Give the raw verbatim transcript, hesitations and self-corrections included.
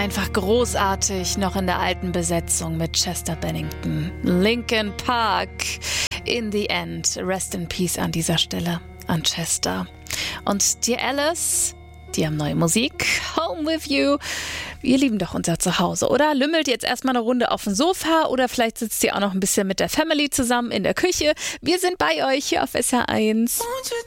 einfach großartig, noch in der alten Besetzung mit Chester Bennington. Linkin Park, In the End. Rest in Peace an dieser Stelle an Chester. Und Dear Alice, die haben neue Musik. Home with You. Ihr lieben doch unser Zuhause, oder? Lümmelt jetzt erstmal eine Runde auf dem Sofa oder vielleicht sitzt ihr auch noch ein bisschen mit der Family zusammen in der Küche. Wir sind bei euch hier auf S R eins. Won't you